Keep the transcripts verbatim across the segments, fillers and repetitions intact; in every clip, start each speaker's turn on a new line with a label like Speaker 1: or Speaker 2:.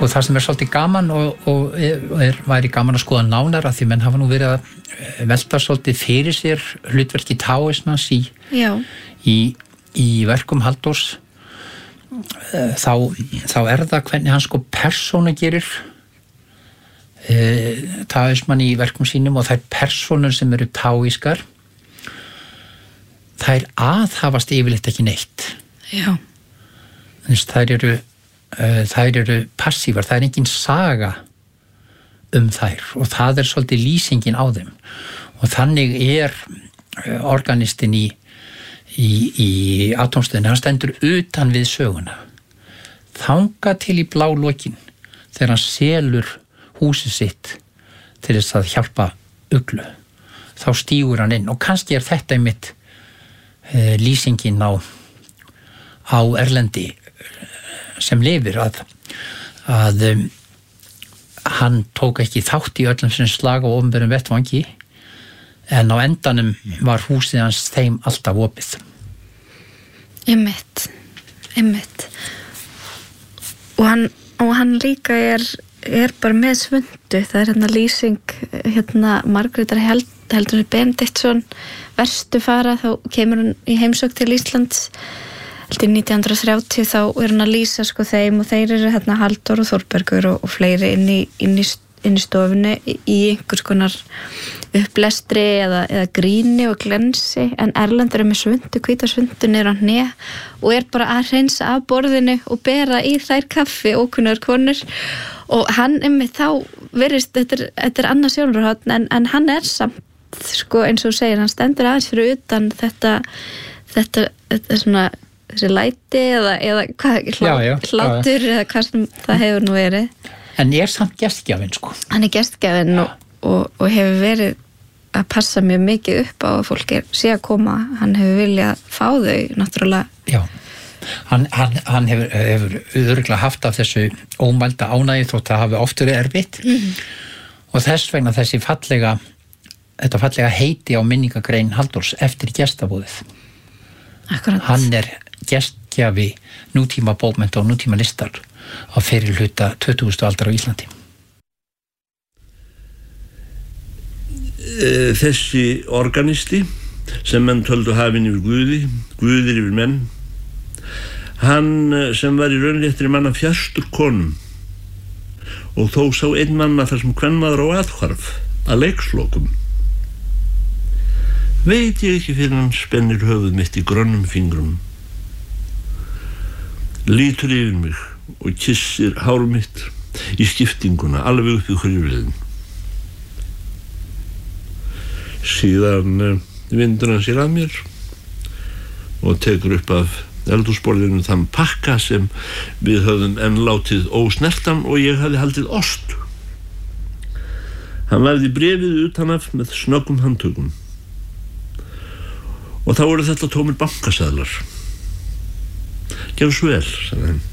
Speaker 1: og það sem er svolítið gaman og, og er, er, væri gaman að skoða nánar að því menn hafa nú verið að velta svolítið fyrir sér hlutverki taóismans í, í, í verkum Halldórs þá, þá er það hvernig hann sko persóna gerir e, taóismann í verkum sínum og þær persónur sem eru taóískar þær aðhafast yfirleitt ekki neitt.
Speaker 2: Já.
Speaker 1: Þess, þær eru uh, þær eru passívar, það er engin saga um þær og það er svolítið lýsingin á þeim og þannig er uh, organistinn í í, í atómstöðinni, hann stendur utan við söguna þanga til í blá lokin þegar hann selur húsið sitt til þess að hjálpa Uglu þá stígur hann inn og kannski er þetta einmitt uh, lýsingin á á erlendi sem lifir að, að um, hann tók ekki þátt í öllum sem slag og opinberum vettvangi en á endanum var húsið hans þeim alltaf opið.
Speaker 2: Einmitt, einmitt. Og hann, og hann líka er, er bara með svundu, það er hérna lýsing hérna Margrétar Held, heldur Benediktsson verstu fara, þá kemur hann í heimsókn til Íslands til nítján hundruð og þrjátíu þá er hann að lýsa sko þeim og þeir eru hérna Halldór og Þórbergur og, og fleiri inn í, inn í, inn í stofunni í einhvers konar upplestri eða, eða gríni og glensi en Erlendur er með svundu, hvíta svundu niður á hné og er bara að hreinsa af borðinu og bera í þær kaffi ókunnar konur og hann einmitt þá virðist, þetta er, þetta er annað sjónarhorn en, en hann er samt sko eins og segir, hann stendur aðeins fyrir utan þetta þetta, þetta svona þessi læti eða, eða hvað, hlá, já, já, hlátur já, já. Eða hvað sem það hefur nú verið.
Speaker 1: En ég er samt gestgjafinn sko.
Speaker 2: Hann er gestgjafinn og, og, og hefur verið að passa mjög mikið upp á að fólk er, sé að koma. Hann hefur viljað fá þau, náttúrulega.
Speaker 1: Já, hann, hann, hann hefur, hefur örugglega haft af þessu ómælda ánægju þótt það hafi oft verið erfitt mm. og þess vegna þessi fallega, þetta fallega heiti á minningagrein Halldórs eftir gestabúðið.
Speaker 2: Akkurat.
Speaker 1: Hann er gestgjafi nútíma bókmennta og nútíma listar á fyrri hluta tuttugustu aldar á Íslandi.
Speaker 3: Þessi organisti sem menn töldu hafinn yfir Guði, Guðir yfir menn, hann sem var í raunréttri manna fjastur konum og þó sá einn manna þar sem kvenmaður á athvarf að leikslokum. Veit ég ekki fyrir hann spennir höfuð mitt í grönnum fingrum. Lítur yfir mig og kissir hár mitt í skiptinguna alveg upp í hryfliðin. Síðan vindur hann sér að mér og tekur upp af eldhúsborðinu þann pakka sem við höfðum enn látið ósnertan og ég hafði haldið ost. Hann lagði bréfið utan af með snöggum handtökum. Og þá voru þetta tómir bankaseðlar. Gjörðu svo vel, sagði hann.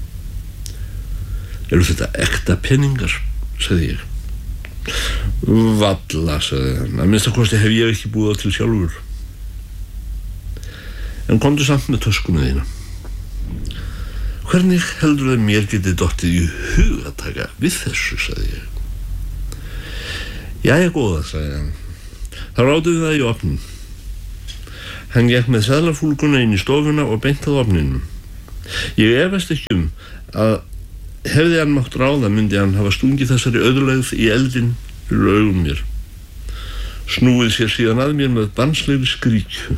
Speaker 3: Eru þetta ekta peningar, sagði ég. Valla, sagði hann. Að minnsta kosti hef ég ekki búið til sjálfur. En komdu samt með töskuna þína. Hvernig heldur það mér geti dottið í hug að taka við þessu, sagði ég. Jæja, góða, sagði hann. Þá rátum við það í opnin. Hann gekk með seðlafúlguna inn í stofuna og beint að ofninum. Ég efast ekki um að hefði hann mátt ráða myndi hann hafa stungið þessari auðlegð í eldin fyrir augum mér. Snúið sér síðan að mér með barnslegri skríkju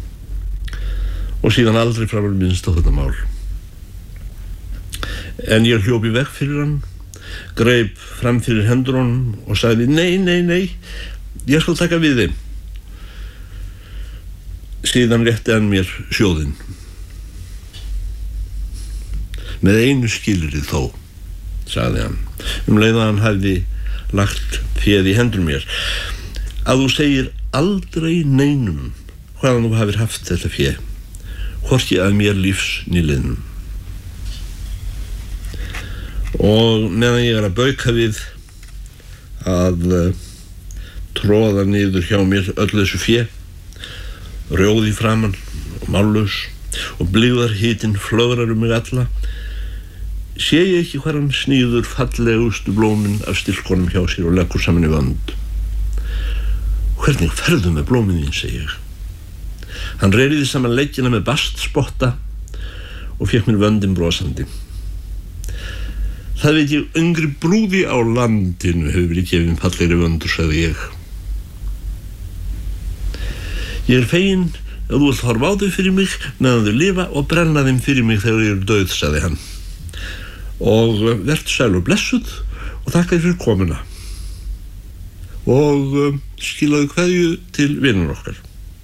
Speaker 3: og síðan aldrei framar minnst á þetta mál. En ég hljóp í veg fyrir hann, greip fram fyrir hendur honum og sagði nei, nei, nei, ég skal taka við þeim. Síðan rétti hann mér sjóðinn. Með einu skilyrði þó, sagði hann, um leið að hann hafði lagt féð í hendur mér, að þú segir aldrei neinum hvaðan þú hafir haft þetta féð, hvorki að mér lífs nýliðnum. Og meðan ég er að bauka við að uh, tróða niður hjá mér öll þessu féð, rjóði framan og mállaus og blíðar hitinn flögrar um mig alla, sé ég ekki hvar hann sníður fallegustu blómin af stilkonum hjá sér og leggur saman í vönd. Hvernig ferðu með blómin þín, segi ég. Hann reriði saman leggina með bastspotta og fékk mér vöndin brosandi. Það veit ég, yngri brúði á landinu hefur verið gefin fallegri vöndur, sagði ég. Ég er fegin að þú vilt horfa á þau fyrir mig meðan þau lifa og brenna þeim fyrir mig þegar ég er dauð, sagði hann. Og vertu sæl og blessuð og þakka þér fyrir komuna. Og um, skilaðu kveðju til vinur okkar.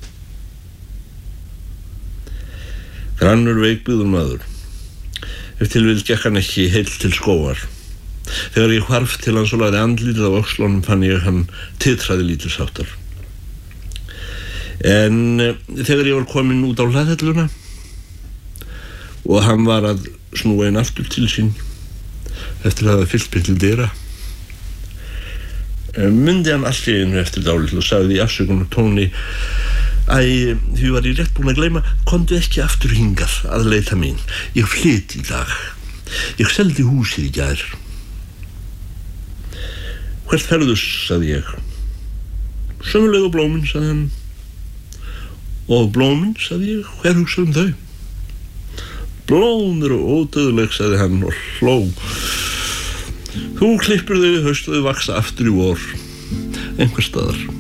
Speaker 3: Grannur veikbyggður maður. Ef til vill gekk hann ekki heill til skógar. Þegar ég hvarf til hans og lagði andlitið á öxlunum fann ég hann titraði lítilsháttar. En e, þegar ég var komin út á hlaðhelluna og hann var að snúa inn aftur til sín eftir að hafa fyllt mér til dyra, mundi hann allt í einu eftir dálítið og sagði í afsökunar tóni: Æ, því var ég rétt búin að gleyma, komdu ekki aftur hingað að leita mín. Ég flyt í dag. Ég seldi húsið í gær. Hvert ferðu, sagði ég. Sömuleið og blómin, sagði hann. Og blómin, sagði ég, hver hugsa um þau? Blóm eru ódauðleg, sagði hann og hló. Þú klippur þau í haust og þau vaksa aftur í vor, einhvers staðar.